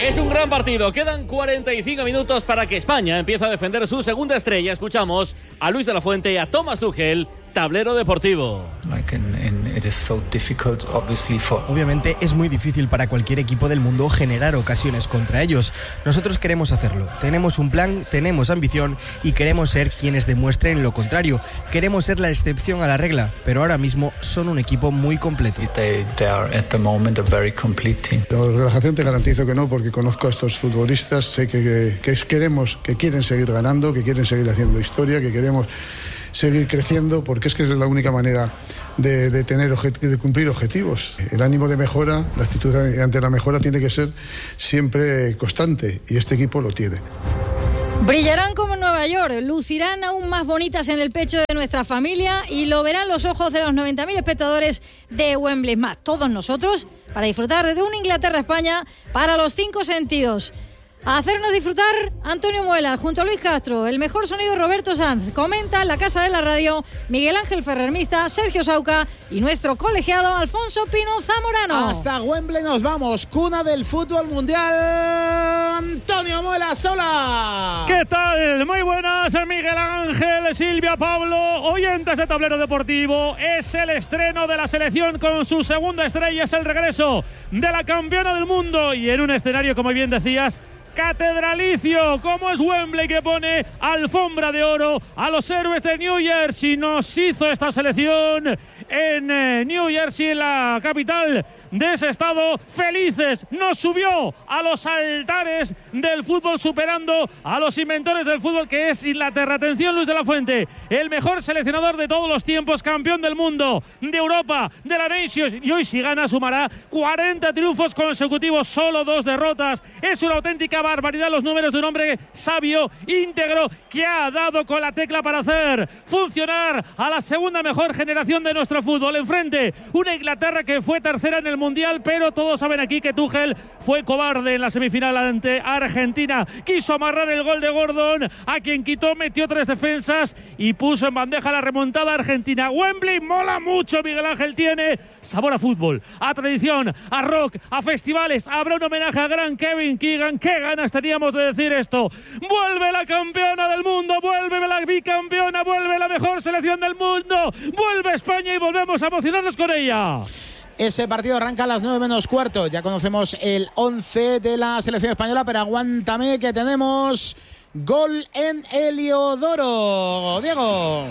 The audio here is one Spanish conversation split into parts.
Es un gran partido. Quedan 45 minutos para que España empiece a defender su segunda estrella. Escuchamos a Luis de la Fuente y a Thomas Tuchel, Tablero Deportivo. Obviamente es muy difícil para cualquier equipo del mundo generar ocasiones contra ellos. Nosotros queremos hacerlo. Tenemos un plan, tenemos ambición y queremos ser quienes demuestren lo contrario. Queremos ser la excepción a la regla, pero ahora mismo son un equipo muy completo. La relajación te garantizo que no, porque conozco a estos futbolistas, sé que quieren seguir ganando, que quieren seguir haciendo historia, que queremos seguir creciendo, porque es la única manera de cumplir objetivos. El ánimo de mejora, la actitud ante la mejora tiene que ser siempre constante, y este equipo lo tiene. Brillarán como en Nueva York, lucirán aún más bonitas en el pecho de nuestra familia y lo verán los ojos de los 90.000 espectadores de Wembley, más todos nosotros, para disfrutar de un Inglaterra-España para los 5 sentidos. A hacernos disfrutar Antonio Muela junto a Luis Castro, el mejor sonido Roberto Sanz, comenta en la Casa de la Radio Miguel Ángel Ferrermista, Sergio Sauca y nuestro colegiado Alfonso Pino Zamorano. Hasta Wembley nos vamos, cuna del fútbol mundial, Antonio Muela Sola. ¿Qué tal? Muy buenas, Miguel Ángel, Silvia, Pablo, oyentes de Tablero Deportivo. Es el estreno de la selección con su segunda estrella, es el regreso de la campeona del mundo y en un escenario, como bien decías, catedralicio, como es Wembley, que pone alfombra de oro a los héroes de New Jersey. Nos hizo esta selección en New Jersey, en la capital de ese estado, felices. Nos subió a los altares del fútbol, superando a los inventores del fútbol, que es Inglaterra. Atención, Luis de la Fuente, el mejor seleccionador de todos los tiempos, campeón del mundo, de Europa, de la Nations, y hoy si gana sumará 40 triunfos consecutivos, solo 2 derrotas. Es una auténtica barbaridad los números de un hombre sabio, íntegro, que ha dado con la tecla para hacer funcionar a la segunda mejor generación de nuestro fútbol. Enfrente, una Inglaterra que fue tercera en el Mundial, pero todos saben aquí que Tuchel fue cobarde en la semifinal ante Argentina. Quiso amarrar el gol de Gordon, a quien quitó, metió 3 defensas y puso en bandeja la remontada argentina. Wembley mola mucho, Miguel Ángel, tiene sabor a fútbol, a tradición, a rock, a festivales. Habrá un homenaje a gran Kevin Keegan. Qué ganas teníamos de decir esto. Vuelve la campeona del mundo, vuelve la bicampeona, vuelve la mejor selección del mundo, vuelve España y volvemos a emocionarnos con ella. Ese partido arranca a las 9:15. Ya conocemos el 11 de la selección española, pero aguántame que tenemos gol en Heliodoro. Diego.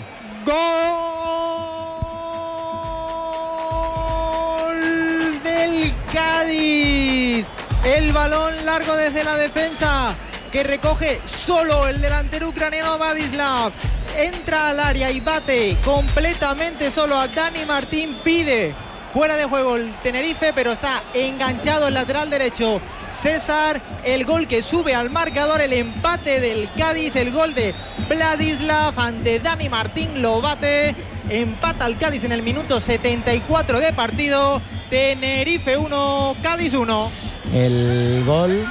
¡Gol del Cádiz! El balón largo desde la defensa, que recoge solo el delantero ucraniano Vladislav. Entra al área y bate completamente solo a Dani Martín. Pide fuera de juego el Tenerife, pero está enganchado el lateral derecho César. El gol que sube al marcador, el empate del Cádiz, el gol de Vladislav ante Dani Martín, lo bate. Empata el Cádiz en el minuto 74 de partido. Tenerife 1, Cádiz 1. El gol.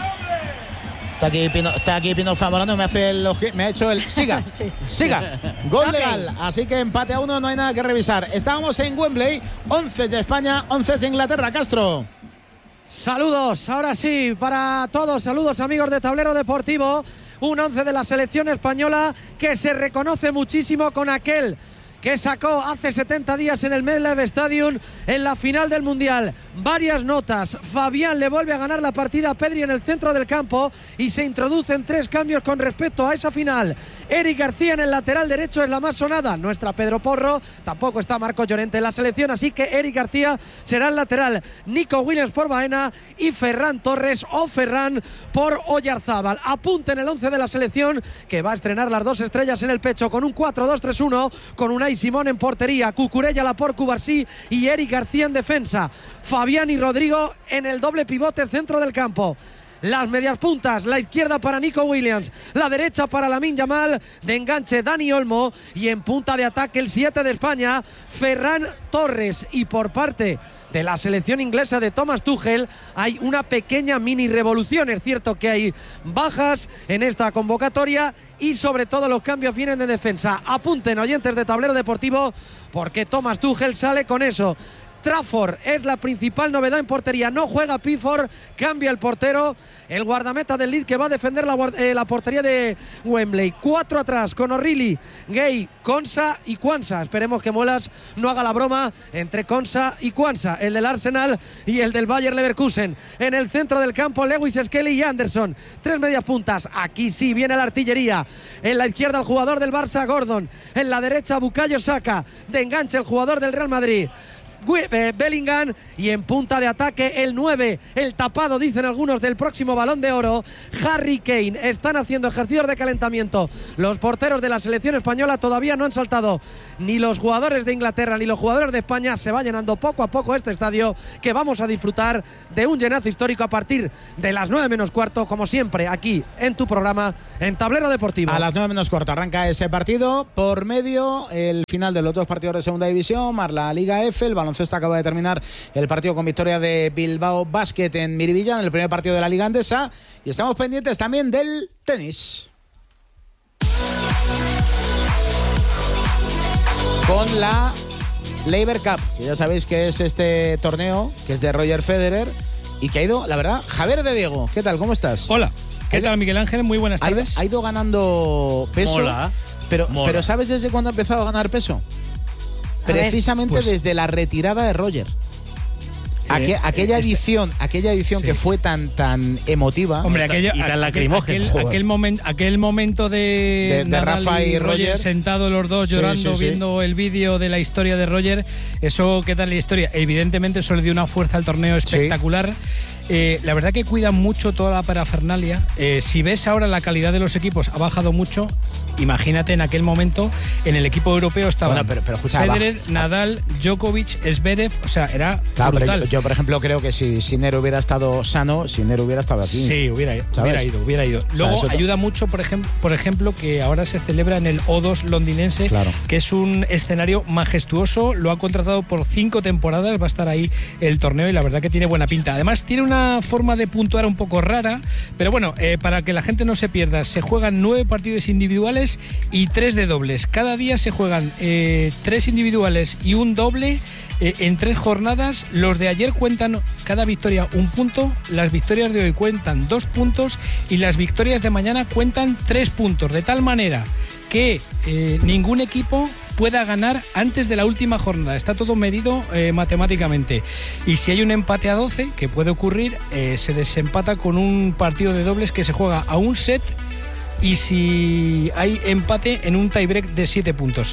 Está aquí Pino Zamorano, me ha hecho el siga, sí. Siga, gol legal, así que empate a 1, no hay nada que revisar. Estábamos en Wembley, 11 de España, 11 de Inglaterra. Castro. Saludos, ahora sí, para todos, saludos amigos de Tablero Deportivo. Un 11 de la selección española que se reconoce muchísimo con aquel que sacó hace 70 días en el MetLife Stadium en la final del Mundial. Varias notas. Fabián le vuelve a ganar la partida a Pedri en el centro del campo y se introducen 3 cambios con respecto a esa final. Eric García en el lateral derecho es la más sonada. No está Pedro Porro, tampoco está Marco Llorente en la selección, así que Eric García será el lateral. Nico Williams por Baena y Ferran Torres o Ferran por Oyarzábal. Apunten el 11 de la selección, que va a estrenar las 2 estrellas en el pecho con un 4-2-3-1, con Unai Simón en portería, Cucurella, Laporte, Cubarsí y Eric García en defensa. Fabián y Rodrigo en el doble pivote centro del campo. Las medias puntas, la izquierda para Nico Williams, la derecha para Lamine Yamal, de enganche Dani Olmo y en punta de ataque el 7 de España, Ferran Torres. Y por parte de la selección inglesa de Thomas Tuchel hay una pequeña mini revolución. Es cierto que hay bajas en esta convocatoria y sobre todo los cambios vienen de defensa. Apunten, oyentes de Tablero Deportivo, porque Thomas Tuchel sale con eso. Trafford es la principal novedad en portería. No juega Pickford, cambia el portero, el guardameta del Leeds que va a defender la portería de Wembley. 4 atrás con O'Reilly, Gay, Konsa y Quansah. Esperemos que Muelas no haga la broma entre Konsa y Quansah, el del Arsenal y el del Bayer Leverkusen. En el centro del campo, Lewis Skelly y Anderson. 3 medias puntas. Aquí sí viene la artillería. En la izquierda, el jugador del Barça, Gordon. En la derecha, Bukayo Saka. De enganche, el jugador del Real Madrid, Bellingham, y en punta de ataque el 9, el tapado, dicen algunos, del próximo Balón de Oro, Harry Kane. Están haciendo ejercicios de calentamiento los porteros de la selección española, todavía no han saltado ni los jugadores de Inglaterra ni los jugadores de España. Se va llenando poco a poco este estadio, que vamos a disfrutar de un llenazo histórico a partir de las 9 menos cuarto, como siempre aquí en tu programa, en Tablero Deportivo. A las 9 menos cuarto arranca ese partido, por medio el final de los 2 partidos de segunda división, más la Liga F. El baloncesto acaba de terminar el partido con victoria de Bilbao Basket en Miribilla, en el primer partido de la Liga Endesa, y estamos pendientes también del tenis, con la Laver Cup, que ya sabéis que es este torneo que es de Roger Federer y que ha ido, la verdad, Javier de Diego, ¿qué tal? ¿Cómo estás? Hola, ¿qué tal, Miguel Ángel? Muy buenas tardes. Ha ido ganando peso. Mola. Pero ¿sabes desde cuándo ha empezado a ganar peso? Precisamente desde la retirada de Roger. Aquella edición sí, que fue tan emotiva. Hombre, aquel momento de Rafa y Roger sentados los dos llorando, viendo el vídeo de la historia de Roger. Eso, ¿qué tal la historia? Evidentemente eso le dio una fuerza al torneo espectacular. La verdad que cuidan mucho toda la parafernalia. Si ves ahora la calidad de los equipos ha bajado mucho. Imagínate en aquel momento en el equipo europeo estaban pero escucha, Federer, Nadal, Djokovic, Zverev, o sea, era brutal. Yo por ejemplo creo que si Sinner hubiera estado sano, Sinner hubiera estado aquí. Sí, hubiera ido. Luego ayuda mucho, por ejemplo, que ahora se celebra en el O2 londinense, que es un escenario majestuoso. Lo ha contratado por 5 temporadas, va a estar ahí el torneo y la verdad que tiene buena pinta. Además tiene una forma de puntuar un poco rara, pero bueno, para que la gente no se pierda, se juegan 9 partidos individuales y 3 de dobles. Cada día se juegan 3 individuales y un doble en 3 jornadas. Los de ayer cuentan cada victoria 1 punto, las victorias de hoy cuentan 2 puntos y las victorias de mañana cuentan 3 puntos, de tal manera que ningún equipo pueda ganar antes de la última jornada. Está todo medido matemáticamente. Y si hay un empate a 12, que puede ocurrir, se desempata con un partido de dobles que se juega a un set, y si hay empate en un tiebreak de 7 puntos.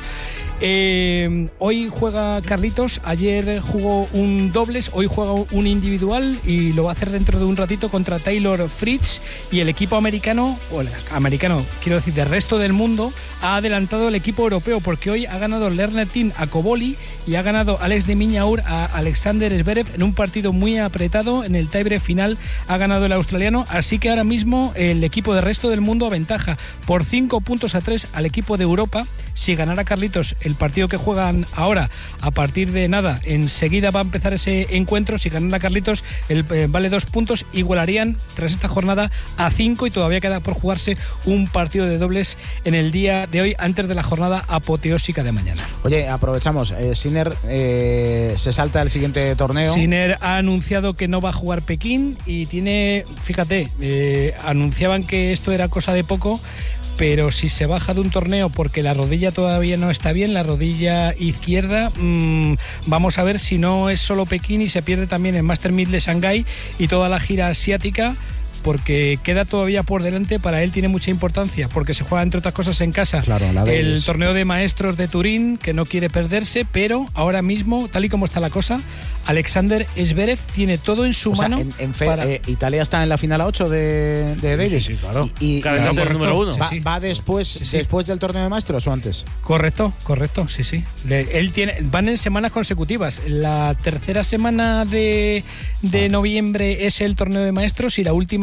Hoy juega Carlitos, ayer jugó un dobles, hoy juega un individual y lo va a hacer dentro de un ratito contra Taylor Fritz, y el equipo americano, quiero decir, del resto del mundo, ha adelantado el equipo europeo, porque hoy ha ganado Lernertin a Koboli y ha ganado Alex de Miñaur a Alexander Zverev en un partido muy apretado. En el tiebreak final ha ganado el australiano, así que ahora mismo el equipo del resto del mundo aventaja por 5 puntos a 3 al equipo de Europa. Si ganara Carlitos el partido que juegan ahora, a partir de nada, enseguida va a empezar ese encuentro. Si ganara Carlitos, vale 2 puntos, igualarían tras esta jornada a 5 y todavía queda por jugarse un partido de dobles en el día de hoy, antes de la jornada apoteósica de mañana. Oye, aprovechamos, Sinner se salta al siguiente torneo. Sinner ha anunciado que no va a jugar Pekín y tiene, fíjate, anunciaban que esto era cosa de poco, pero si se baja de un torneo porque la rodilla todavía no está bien, la rodilla izquierda, vamos a ver si no es solo Pekín y se pierde también el Master 1000 de Shanghái y toda la gira asiática, porque queda todavía por delante. Para él tiene mucha importancia, porque se juega, entre otras cosas, en casa, el torneo de maestros de Turín, que no quiere perderse, pero ahora mismo, tal y como está la cosa, Alexander Zverev tiene todo en su mano. Italia está en la final a 8 de Davis. Sí, claro. Y el número 1. ¿Va después del torneo de maestros o antes? Correcto, sí. Van en semanas consecutivas. La tercera semana de noviembre es el torneo de maestros y la última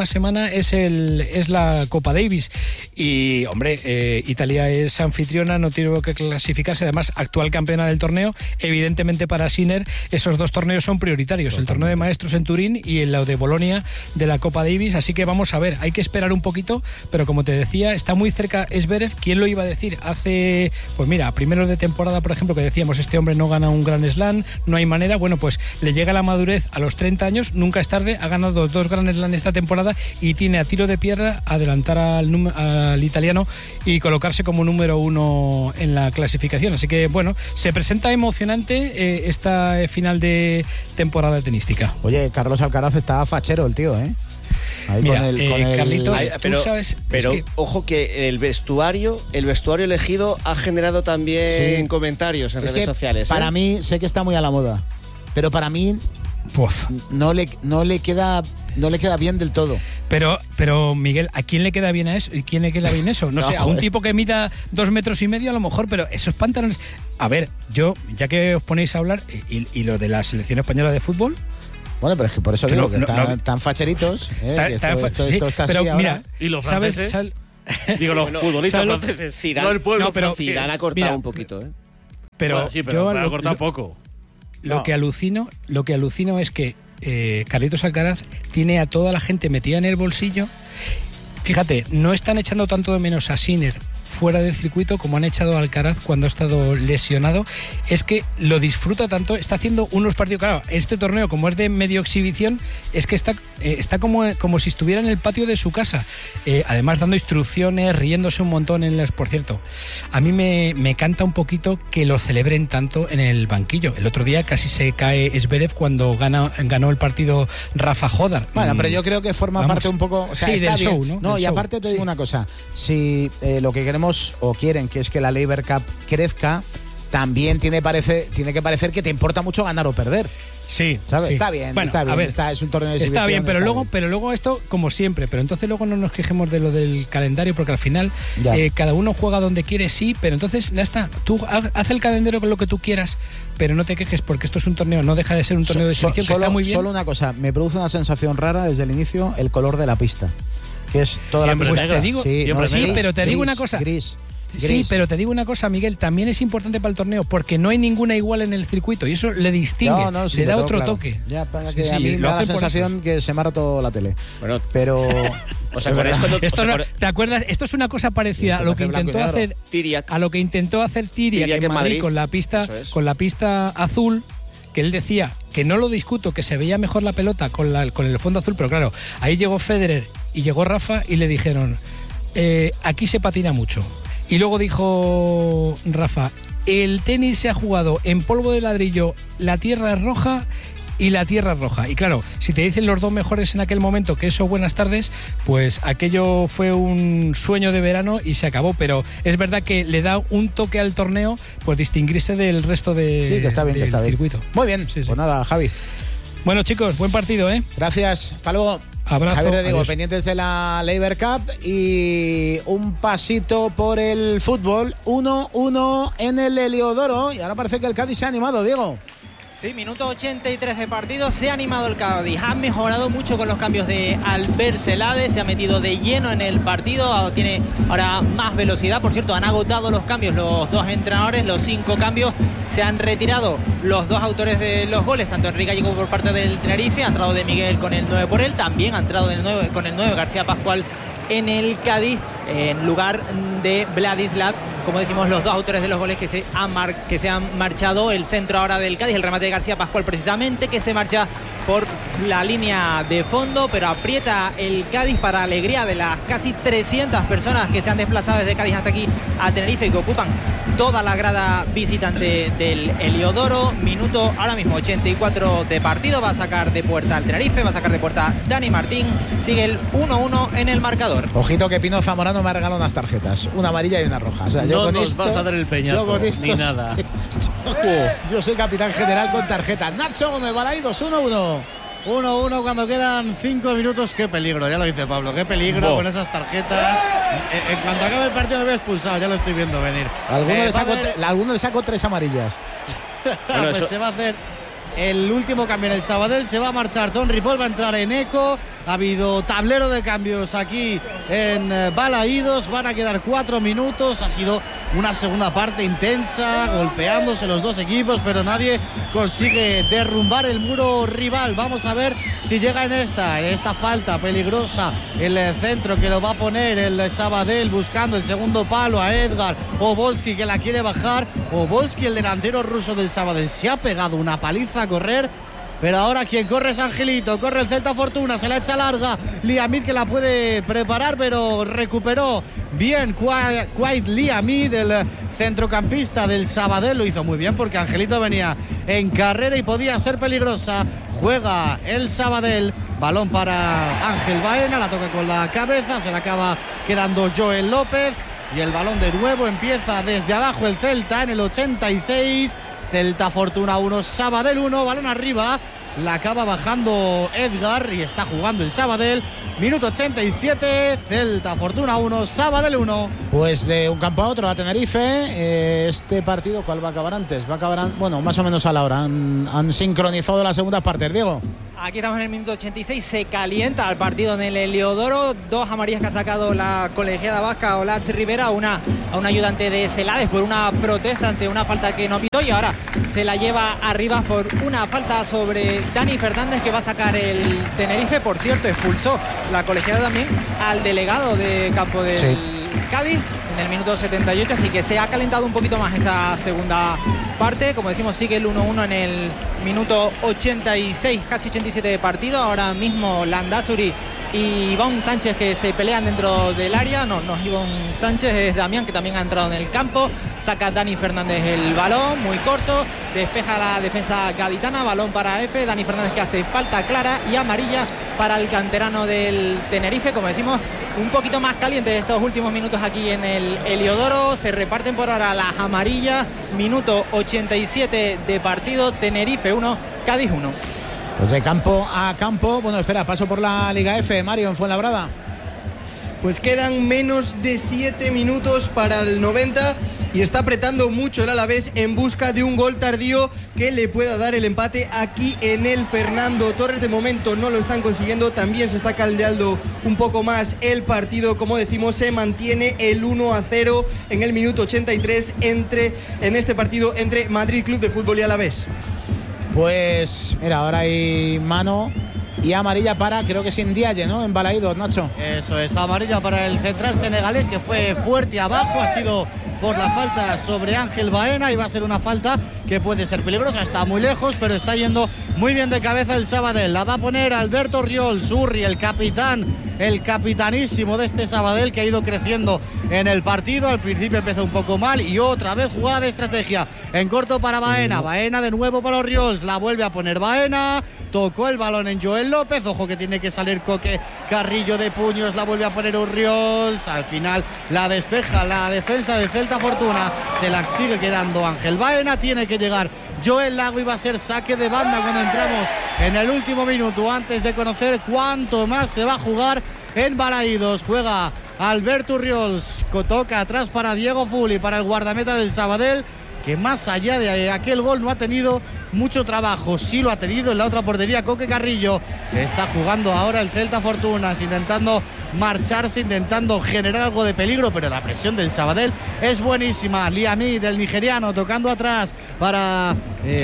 próxima semana es la Copa Davis. Y, hombre, Italia es anfitriona, no tiene que clasificarse, además actual campeona del torneo. Evidentemente para Sinner esos dos torneos son prioritarios, el torneo de maestros en Turín y el de Bolonia de la Copa Davis, así que vamos a ver, hay que esperar un poquito, pero como te decía, está muy cerca Zverev. ¿Quién lo iba a decir? Hace, pues mira, primeros de temporada, por ejemplo, que decíamos, este hombre no gana un Grand Slam, no hay manera, bueno, pues le llega la madurez a los 30 años, nunca es tarde, ha ganado 2 Grand Slam esta temporada y tiene a tiro de piedra adelantar al italiano y colocarse como número 1 en la clasificación, así que bueno, se presenta emocionante esta final de temporada tenística. Oye, Carlos Alcaraz está fachero el tío, ¿eh? Ahí mira, con el Carlitos, pero, tú sabes, pero es que, ojo que el vestuario elegido ha generado también comentarios en redes sociales. Para mí, sé que está muy a la moda, pero para mí no le queda bien del todo. Pero Miguel, ¿a quién le queda bien eso? ¿Y quién le queda bien eso? No sé, a un tipo que mida 2,5 metros a lo mejor, pero esos pantalones. A ver, yo, ya que os ponéis a hablar, y lo de la selección española de fútbol. Bueno, pero es que por eso digo que están facheritos. Esto está pero así mira, ahora. ¿Y los franceses? Digo, los futbolistas franceses. Zidane, no el pueblo pero francés. Zidane ha cortado un poquito, ¿eh? Pero, bueno, sí, pero ha cortado poco. Lo que alucino es que Carlitos Alcaraz tiene a toda la gente metida en el bolsillo. Fíjate, no están echando tanto de menos a Sinner fuera del circuito como han echado a Alcaraz cuando ha estado lesionado. Es que lo disfruta tanto, está haciendo unos partidos, claro, este torneo como es de medio exhibición, es que está como si estuviera en el patio de su casa, además dando instrucciones, riéndose un montón por cierto, a mí me canta un poquito que lo celebren tanto en el banquillo. El otro día casi se cae Zverev cuando ganó el partido Rafa Hodar. Bueno, pero yo creo que forma parte un poco, o sea, sí, está del bien. show, ¿no? No, y aparte te digo una cosa, si lo que queremos o quieren que es que la Laver Cup crezca, también tiene que parecer que te importa mucho ganar o perder. Sí, ¿sabes? Sí. Está bien, bueno, está bien. A ver, es un torneo de exhibición. Está bien, pero luego esto, como siempre, pero entonces luego no nos quejemos de lo del calendario, porque al final cada uno juega donde quiere, sí, pero entonces ya está. Tú haz el calendario con lo que tú quieras, pero no te quejes porque esto es un torneo, no deja de ser un torneo de exhibición que está muy bien. Solo una cosa, me produce una sensación rara desde el inicio, el color de la pista, que es toda la pista. Pues te digo, pero te digo una cosa. Gris. Sí, pero te digo una cosa, Miguel, también es importante para el torneo porque no hay ninguna igual en el circuito y eso le distingue, le da otro toque. Ya, para que a mí me da la sensación que se me ha roto la tele. Bueno, pero ¿os acordáis cuando ¿te acuerdas? Esto es una cosa parecida a lo que intentó hacer Tiriac. A lo que intentó hacer Tiriac en Madrid con la pista azul, que él decía que no lo discuto, que se veía mejor la pelota con el fondo azul, pero claro, ahí llegó Federer y llegó Rafa y le dijeron aquí se patina mucho. Y luego dijo Rafa, el tenis se ha jugado en polvo de ladrillo, la tierra es roja y la tierra es roja. Y claro, si te dicen los dos mejores en aquel momento que eso, buenas tardes, pues aquello fue un sueño de verano y se acabó. Pero es verdad que le da un toque al torneo, pues distinguirse del resto del circuito. Muy bien, pues nada, Javi. Bueno, chicos, buen partido, ¿eh? Gracias, hasta luego. Abrazo. Javier, te digo, adiós. pendientes de la Laver Cup y un pasito por el fútbol. 1-1 en el Heliodoro y ahora parece que el Cádiz se ha animado, Diego. Sí, minuto 83 de partido, se ha animado el Cádiz, ha mejorado mucho con los cambios de Albert Celades, se ha metido de lleno en el partido, tiene ahora más velocidad, por cierto, han agotado los cambios los dos entrenadores, los 5 cambios, se han retirado los dos autores de los goles, tanto Enrique Gallego por parte del Tenerife, ha entrado de Miguel con el 9 por él, también ha entrado con el 9 García Pascual en el Cádiz, en lugar de Vladislav, como decimos, los dos autores de los goles que se han marchado. El centro ahora del Cádiz, el remate de García Pascual precisamente, que se marcha por la línea de fondo, pero aprieta el Cádiz para alegría de las casi 300 personas que se han desplazado desde Cádiz hasta aquí a Tenerife y que ocupan toda la grada visitante del Heliodoro. Minuto ahora mismo 84 de partido, va a sacar de puerta al Tenerife, va a sacar de puerta Dani Martín, sigue el 1-1 en el marcador. Ojito que Pino Zamorano me ha regalado unas tarjetas, una amarilla y una roja. O sea, no nos vas a dar el peñazo, ni nada. Yo soy capitán general con tarjeta. Nacho Gómez, Balaidos, 1-1. 1-1 cuando quedan 5 minutos. Qué peligro, ya lo dice Pablo, qué peligro con esas tarjetas. En cuanto acabe el partido me voy expulsado, ya lo estoy viendo venir. Alguno le sacó 3 amarillas. Bueno, pues se va a hacer el último cambio en el Sabadell. Se va a marchar Ton Ripoll, va a entrar Eneco. Ha habido tablero de cambios aquí en Balaídos. Van a quedar 4 minutos. Ha sido una segunda parte intensa, golpeándose los dos equipos, pero nadie consigue derrumbar el muro rival. Vamos a ver si llega en esta falta peligrosa, el centro que lo va a poner el Sabadell, buscando el segundo palo a Edgar Obolski, que la quiere bajar. Obolski, el delantero ruso del Sabadell, se ha pegado una paliza a correr. Pero ahora quien corre es Angelito, corre el Celta Fortuna, se la echa larga Liamid, que la puede preparar, pero recuperó bien Quaid Liamid, el centrocampista del Sabadell. Lo hizo muy bien porque Angelito venía en carrera y podía ser peligrosa. Juega el Sabadell, balón para Ángel Baena, la toca con la cabeza, se la acaba quedando Joel López. Y el balón de nuevo empieza desde abajo el Celta en el 86. Celta Fortuna 1, Sabadell 1, balón arriba. La acaba bajando Edgar y está jugando el Sabadell. Minuto 87, Celta Fortuna 1, Sabadell 1. Pues de un campo a otro a Tenerife. Este partido, ¿cuál va a acabar antes? Va a acabar, bueno, más o menos a la hora. Han sincronizado las segundas partes, Diego. Aquí estamos en el minuto 86, se calienta el partido en el Heliodoro. 2 amarillas que ha sacado la colegiada vasca Olatz Rivera a un ayudante de Celades por una protesta ante una falta que no pitó, y ahora se la lleva arriba por una falta sobre Dani Fernández, que va a sacar el Tenerife. Por cierto, expulsó la colegiada también al delegado de campo del Cádiz en el minuto 78, así que se ha calentado un poquito más esta segunda parte. Como decimos, sigue el 1-1 en el minuto 86, casi 87 de partido. Ahora mismo Landázuri y Iván Sánchez, que se pelean dentro del área. No es Iván Sánchez, es Damián, que también ha entrado en el campo. Saca Dani Fernández el balón, muy corto, despeja la defensa gaditana, balón para F. Dani Fernández, que hace falta clara y amarilla para el canterano del Tenerife. Como decimos, un poquito más caliente estos últimos minutos aquí en el Heliodoro. Se reparten por ahora las amarillas. Minuto 87 de partido, Tenerife 1, Cádiz 1. Pues de campo a campo. Bueno, espera, paso por la Liga F, Mario, en Fuenlabrada. Pues quedan menos de 7 minutos para el 90 y está apretando mucho el Alavés en busca de un gol tardío que le pueda dar el empate aquí en el Fernando Torres. De momento no lo están consiguiendo, también se está caldeando un poco más el partido. Como decimos, se mantiene el 1-0 en el minuto 83 en este partido entre Madrid Club de Fútbol y Alavés. Pues mira, ahora hay mano y amarilla para, creo que sin Dialle, ¿no? En Balaídos, Nacho. Eso es, amarilla para el central senegalés, que fue fuerte abajo. Ha sido por la falta sobre Ángel Baena y va a ser una falta que puede ser peligrosa. Está muy lejos, pero está yendo muy bien de cabeza el Sabadell. La va a poner Alberto Riol Surri, el capitán, el capitanísimo de este Sabadell, que ha ido creciendo en el partido. Al principio empezó un poco mal y otra vez jugada de estrategia en corto para Baena. Baena de nuevo para los Riols, la vuelve a poner Baena. Tocó el balón en Joel López. Ojo que tiene que salir Coque Carrillo de puños. La vuelve a poner Urriols. Al final la despeja la defensa de Celta Fortuna. Se la sigue quedando Ángel Baena. Tiene que llegar Joel Lago y va a ser saque de banda cuando entramos en el último minuto, antes de conocer cuánto más se va a jugar en Balaídos. Juega Alberto Urriols. Toca atrás para Diego Fuli, para el guardameta del Sabadell, que más allá de aquel gol no ha tenido mucho trabajo. Sí lo ha tenido en la otra portería Coque Carrillo. Está jugando ahora el Celta Fortuna, intentando marcharse, intentando generar algo de peligro, pero la presión del Sabadell es buenísima. Liamid, el nigeriano, tocando atrás para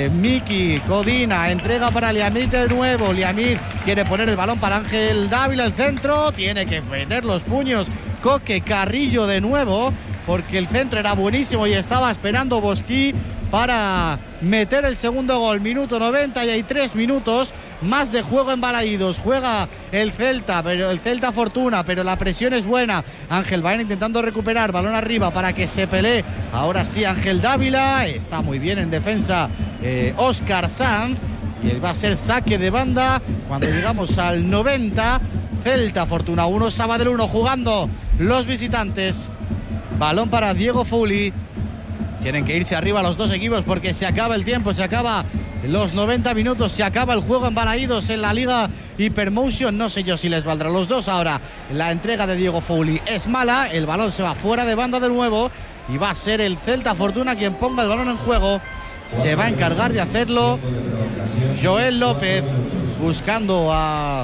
Miki Codina, entrega para Liamid de nuevo. Liamid quiere poner el balón para Ángel Dávila, el centro, tiene que meter los puños Coque Carrillo de nuevo, porque el centro era buenísimo y estaba esperando Bosquí para meter el segundo gol. Minuto 90 y hay 3 minutos más de juego en Balaídos. Juega el Celta, pero el Celta Fortuna, pero la presión es buena. Ángel Baena intentando recuperar, balón arriba para que se pelee. Ahora sí Ángel Dávila, está muy bien en defensa Óscar Sanz, y va a ser saque de banda cuando llegamos al 90. Celta Fortuna 1, Sabadell 1, jugando los visitantes. Balón para Diego Fuli. Tienen que irse arriba los dos equipos porque se acaba el tiempo, se acaba los 90 minutos, se acaba el juego en Balaídos en la Liga Hypermotion. No sé yo si les valdrá los dos. Ahora la entrega de Diego Fuli es mala, el balón se va fuera de banda de nuevo y va a ser el Celta Fortuna quien ponga el balón en juego. se va a encargar de hacerlo. Joel López buscando a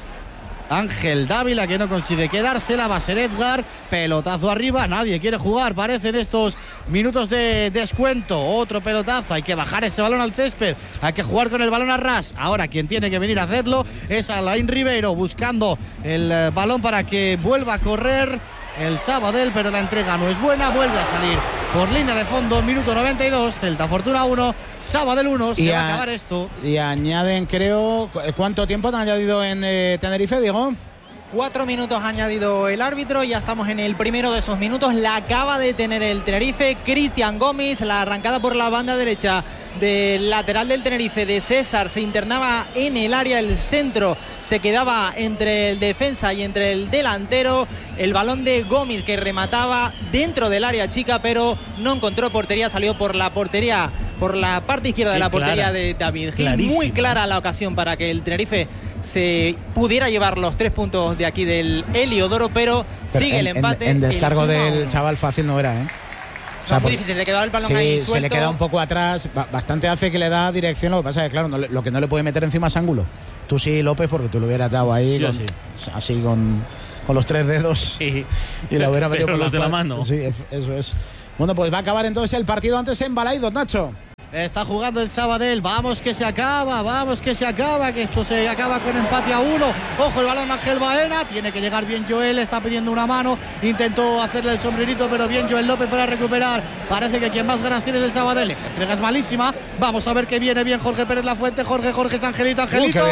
Ángel Dávila, que no consigue quedársela. Va a ser Edgar, pelotazo arriba, nadie quiere jugar, parecen estos minutos de descuento. Otro pelotazo, hay que bajar ese balón al césped, hay que jugar con el balón a ras. Ahora quien tiene que venir a hacerlo es Alain Ribeiro, buscando el balón para que vuelva a correr el Sabadell, pero la entrega no es buena, vuelve a salir por línea de fondo. Minuto 92, Celta Fortuna 1, Sabadell 1, se va a acabar esto. Y añaden, creo, ¿cuánto tiempo han añadido en Tenerife, Diego? 4 minutos ha añadido el árbitro, ya estamos en el primero de esos minutos. La acaba de tener el Tenerife. Cristian Gómez, la arrancada por la banda derecha del lateral del Tenerife de César, se internaba en el área, el centro se quedaba entre el defensa y entre el delantero. El balón de Gómez, que remataba dentro del área chica, pero no encontró portería, salió por la portería, por la parte izquierda de la portería de David Gil. Muy clara la ocasión para que el Tenerife se pudiera llevar los 3 puntos de aquí del Heliodoro, pero sigue el empate. En descargo del chaval fácil no era, ¿eh? O sea, muy difícil, se le quedaba el balón ahí suelto. Se le queda un poco atrás, bastante hace que le da dirección. Lo que pasa es que, claro, lo que no le puede meter encima es ángulo. Tú sí, López, porque tú lo hubieras dado ahí así con los 3 dedos y lo hubiera metido con los de la mano. Sí, eso es. Bueno, pues va a acabar entonces el partido antes en Balaidos, Nacho. Está jugando el Sabadell, vamos que se acaba, que esto se acaba con empate a 1. Ojo el balón Ángel Baena, tiene que llegar bien Joel, está pidiendo una mano, intentó hacerle el sombrerito, pero bien Joel López para recuperar. Parece que quien más ganas tiene es el Sabadell, esa entrega es malísima. Vamos a ver que viene bien Jorge Pérez Lafuente, Jorge es Angelito.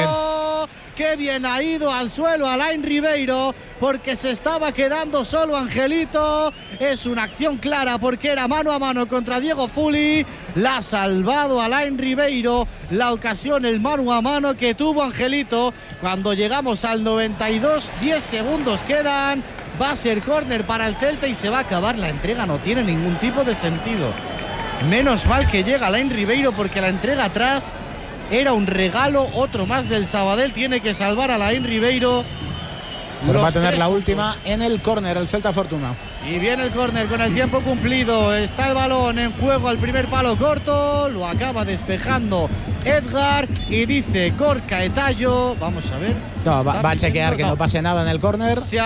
Qué bien ha ido al suelo Alain Ribeiro, porque se estaba quedando solo Angelito. Es una acción clara porque era mano a mano contra Diego Fuli. La ha salvado Alain Ribeiro, la ocasión, el mano a mano que tuvo Angelito. Cuando llegamos al 92, 10 segundos quedan. Va a ser córner para el Celta y se va a acabar la entrega. No tiene ningún tipo de sentido. Menos mal que llega Alain Ribeiro, porque la entrega atrás era un regalo, otro más del Sabadell. Tiene que salvar a Alain Ribeiro. Pero va a tener la última en el córner, el Celta Fortuna. Y viene el córner con el tiempo cumplido. Está el balón en juego al primer palo corto. Lo acaba despejando Edgar y dice Gorka Etallo. Vamos a ver. No, va a chequear que no pase nada en el córner. Se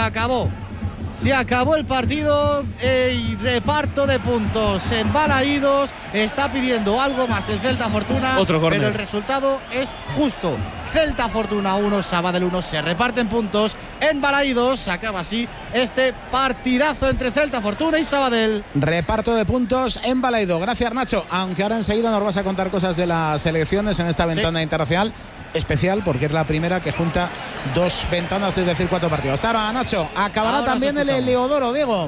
acabó el partido y reparto de puntos en Balaidos. Está pidiendo algo más el Celta Fortuna, pero el resultado es justo. Celta Fortuna 1, Sabadell 1, se reparten puntos en Balaidos. Acaba así este partidazo entre Celta Fortuna y Sabadell. Reparto de puntos en Balaidos. Gracias, Nacho. Aunque ahora enseguida nos vas a contar cosas de las selecciones en esta ventana internacional especial, porque es la primera que junta 2 ventanas, es decir, 4 partidos. Hasta ahora, Nacho. Acabará ahora también el Heliodoro, Diego.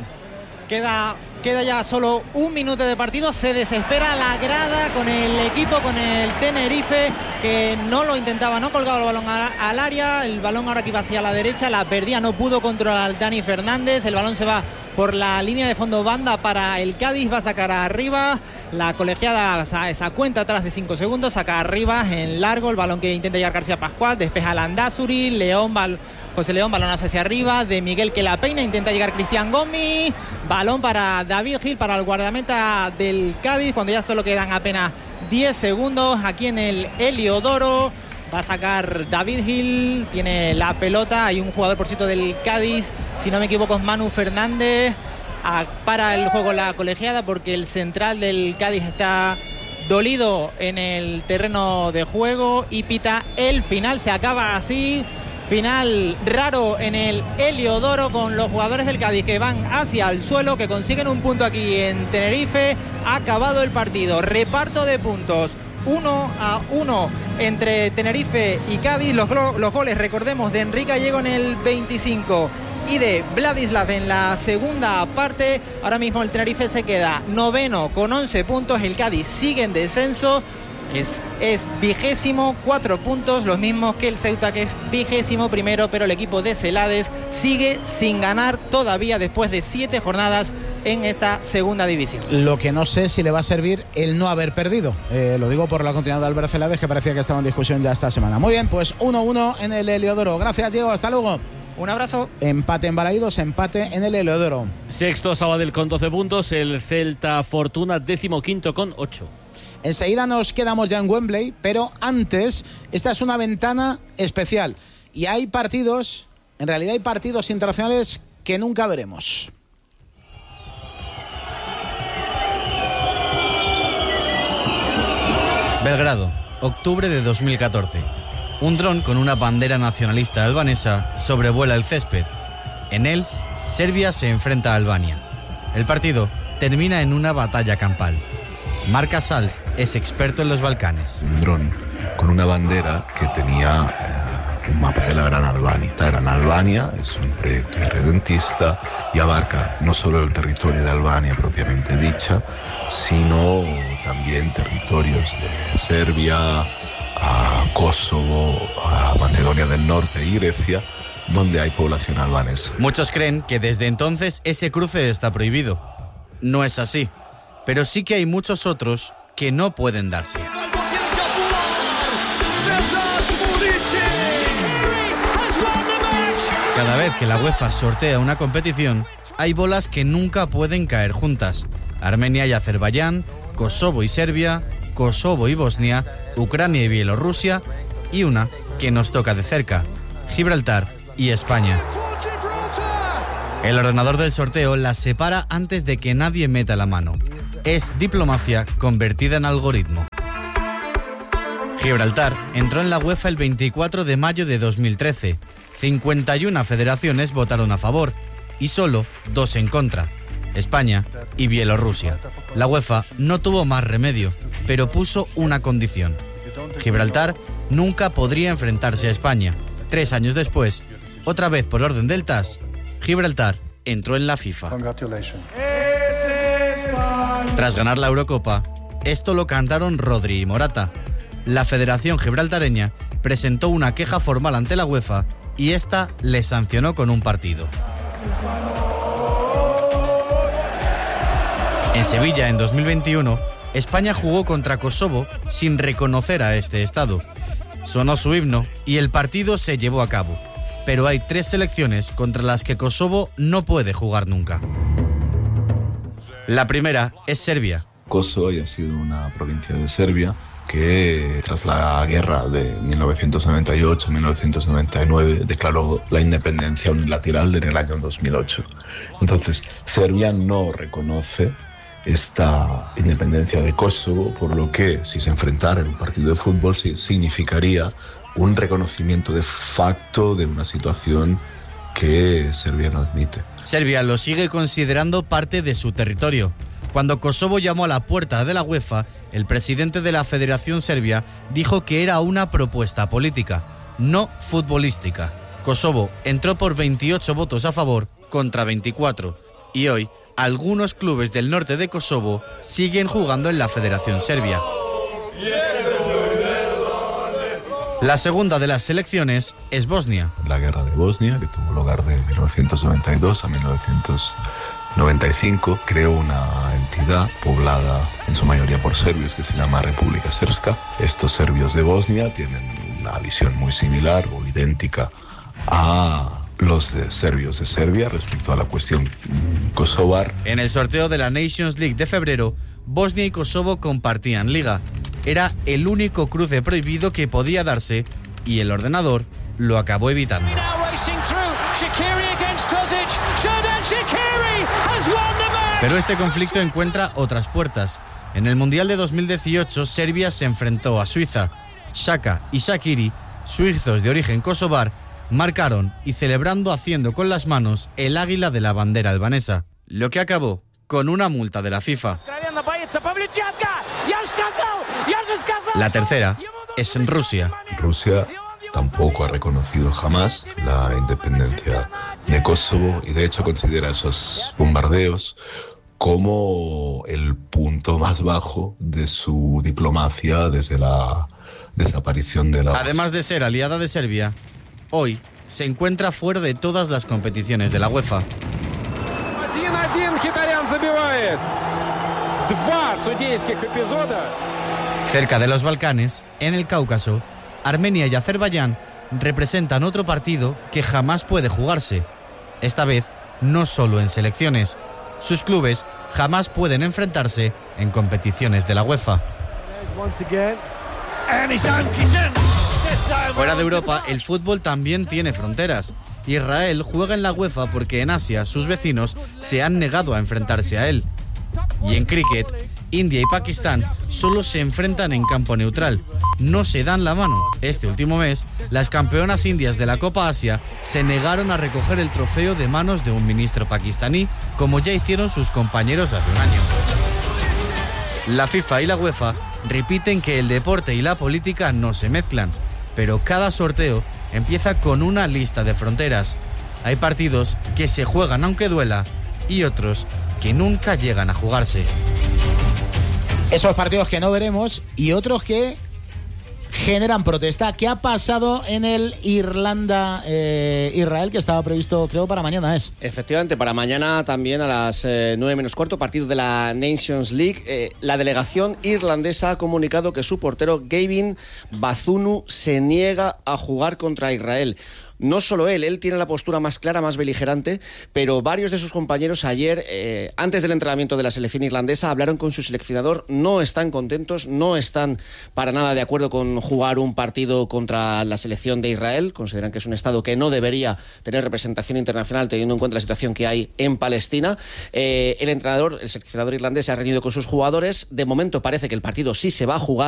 Queda ya solo 1 minuto de partido. Se desespera la grada con el equipo, con el Tenerife, que no lo intentaba, no colgaba el balón al área. El balón ahora que iba hacia la derecha, la perdía, no pudo controlar Dani Fernández. El balón se va por la línea de fondo, banda para el Cádiz, va a sacar arriba. La colegiada, esa cuenta atrás de 5 segundos, saca arriba en largo el balón que intenta llegar García Pascual, despeja Landázuri, José León, balón hacia arriba, de Miguel que la peina, intenta llegar Cristian Gómez, balón para David Gil, para el guardameta del Cádiz, cuando ya solo quedan apenas 10 segundos aquí en el Heliodoro. Va a sacar David Gil, tiene la pelota, hay un jugador por cierto del Cádiz, si no me equivoco es Manu Fernández, para el juego la colegiada porque el central del Cádiz está dolido en el terreno de juego y pita el final. Se acaba así, final raro en el Heliodoro, con los jugadores del Cádiz que van hacia el suelo, que consiguen un punto aquí en Tenerife. Ha acabado el partido, reparto de puntos 1-1 entre Tenerife y Cádiz. Los goles, recordemos, de Enrique Gallego en el 25 y de Vladislav en la segunda parte. Ahora mismo el Tenerife se queda noveno con 11 puntos. El Cádiz sigue en descenso. Es 20º, 4 puntos, los mismos que el Ceuta, que es 21º, pero el equipo de Celades sigue sin ganar todavía después de 7 jornadas en esta segunda división. Lo que no sé si le va a servir el no haber perdido. Lo digo por la continuidad de Albert Celades, que parecía que estaba en discusión ya esta semana. Muy bien, pues 1-1 en el Heliodoro. Gracias, Diego, hasta luego. Un abrazo. Empate en Balaidos, empate en el Heliodoro. Sexto Sabadell con 12 puntos, el Celta Fortuna 15º con 8. Enseguida nos quedamos ya en Wembley, pero antes, esta es una ventana especial. Y hay partidos, en realidad hay partidos internacionales que nunca veremos. Belgrado, octubre de 2014. Un dron con una bandera nacionalista albanesa sobrevuela el césped. En él, Serbia se enfrenta a Albania. El partido termina en una batalla campal. Marc Casals es experto en los Balcanes. Un dron con una bandera que tenía un mapa de la Gran Albania. La Gran Albania es un proyecto irredentista y abarca no solo el territorio de Albania propiamente dicha, sino también territorios de Serbia, a Kosovo, a Macedonia del Norte y Grecia, donde hay población albanesa. Muchos creen que desde entonces ese cruce está prohibido. No es así, pero sí que hay muchos otros que no pueden darse. Cada vez que la UEFA sortea una competición, hay bolas que nunca pueden caer juntas. Armenia y Azerbaiyán, Kosovo y Serbia, Kosovo y Bosnia, Ucrania y Bielorrusia, y una que nos toca de cerca, Gibraltar y España. El ordenador del sorteo las separa antes de que nadie meta la mano. Es diplomacia convertida en algoritmo. Gibraltar entró en la UEFA el 24 de mayo de 2013. 51 federaciones votaron a favor y solo 2 en contra, España y Bielorrusia. La UEFA no tuvo más remedio, pero puso una condición. Gibraltar nunca podría enfrentarse a España. 3 años después, otra vez por orden del TAS, Gibraltar entró en la FIFA. Tras ganar la Eurocopa, esto lo cantaron Rodri y Morata. La Federación Gibraltareña presentó una queja formal ante la UEFA y esta le sancionó con un partido. En Sevilla, en 2021, España jugó contra Kosovo sin reconocer a este estado. Sonó su himno y el partido se llevó a cabo. Pero hay 3 selecciones contra las que Kosovo no puede jugar nunca. La primera es Serbia. Kosovo ha sido una provincia de Serbia que tras la guerra de 1998-1999 declaró la independencia unilateral en el año 2008. Entonces, Serbia no reconoce esta independencia de Kosovo, por lo que si se enfrentara en un partido de fútbol significaría un reconocimiento de facto de una situación que Serbia no admite. Serbia lo sigue considerando parte de su territorio. Cuando Kosovo llamó a la puerta de la UEFA, el presidente de la Federación Serbia dijo que era una propuesta política, no futbolística. Kosovo entró por 28 votos a favor contra 24 y hoy algunos clubes del norte de Kosovo siguen jugando en la Federación Serbia. La segunda de las selecciones es Bosnia. La guerra de Bosnia, que tuvo lugar de 1992 a 1995, creó una entidad poblada en su mayoría por serbios que se llama República Srpska. Estos serbios de Bosnia tienen una visión muy similar o idéntica a los de serbios de Serbia respecto a la cuestión kosovar. En el sorteo de la Nations League de febrero, Bosnia y Kosovo compartían liga. Era el único cruce prohibido que podía darse y el ordenador lo acabó evitando. Pero este conflicto encuentra otras puertas. En el Mundial de 2018, Serbia se enfrentó a Suiza. Xhaka y Shaqiri, suizos de origen kosovar, marcaron y celebrando haciendo con las manos el águila de la bandera albanesa, lo que acabó con una multa de la FIFA. La tercera es en Rusia. Rusia tampoco ha reconocido jamás la independencia de Kosovo y de hecho considera esos bombardeos como el punto más bajo de su diplomacia desde la desaparición de la... Además de ser aliada de Serbia, hoy se encuentra fuera de todas las competiciones de la UEFA. Cerca de los Balcanes, en el Cáucaso, Armenia y Azerbaiyán representan otro partido que jamás puede jugarse. Esta vez, no solo en selecciones. Sus clubes jamás pueden enfrentarse en competiciones de la UEFA. Fuera de Europa, el fútbol también tiene fronteras. Israel juega en la UEFA porque en Asia sus vecinos se han negado a enfrentarse a él. Y en cricket, India y Pakistán solo se enfrentan en campo neutral. No se dan la mano. Este último mes, las campeonas indias de la Copa Asia se negaron a recoger el trofeo de manos de un ministro pakistaní, como ya hicieron sus compañeros hace un año. La FIFA y la UEFA repiten que el deporte y la política no se mezclan, pero cada sorteo empieza con una lista de fronteras. Hay partidos que se juegan aunque duela y otros que nunca llegan a jugarse. Esos partidos que no veremos y otros que generan protesta. ¿Qué ha pasado en el Irlanda-Israel que estaba previsto, creo, para mañana? Efectivamente, para mañana también a las 9:15, partido de la Nations League. La delegación irlandesa ha comunicado que su portero Gavin Bazunu se niega a jugar contra Israel. No solo él tiene la postura más clara, más beligerante, pero varios de sus compañeros ayer, antes del entrenamiento de la selección irlandesa, hablaron con su seleccionador, no están contentos, no están para nada de acuerdo con jugar un partido contra la selección de Israel, consideran que es un estado que no debería tener representación internacional teniendo en cuenta la situación que hay en Palestina. El seleccionador irlandés se ha reunido con sus jugadores, de momento parece que el partido sí se va a jugar.